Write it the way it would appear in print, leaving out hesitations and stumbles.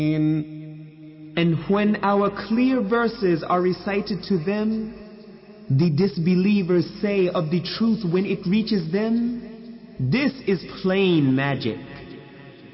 And when our clear verses are recited to them, the disbelievers say of the truth when it reaches them, this is plain magic.